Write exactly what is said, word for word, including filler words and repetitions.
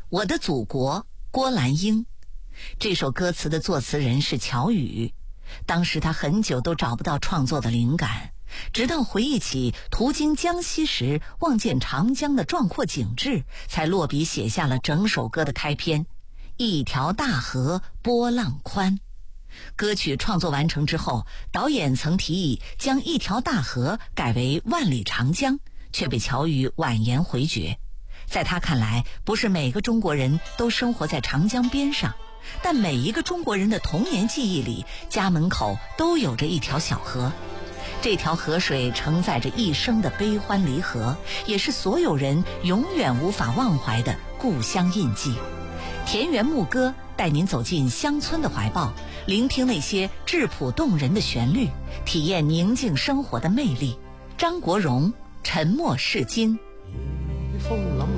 我的祖国，郭兰英。这首歌词的作词人是乔羽，当时他很久都找不到创作的灵感，直到回忆起途经江西时望见长江的壮阔景致，才落笔写下了整首歌的开篇：一条大河波浪宽。歌曲创作完成之后，导演曾提议将一条大河改为万里长江，却被乔羽婉言回绝。在他看来，不是每个中国人都生活在长江边上，但每一个中国人的童年记忆里，家门口都有着一条小河。这条河水承载着一生的悲欢离合，也是所有人永远无法忘怀的故乡印记。田园牧歌带您走进乡村的怀抱，聆听那些质朴动人的旋律，体验宁静生活的魅力。张国荣，沉默是金。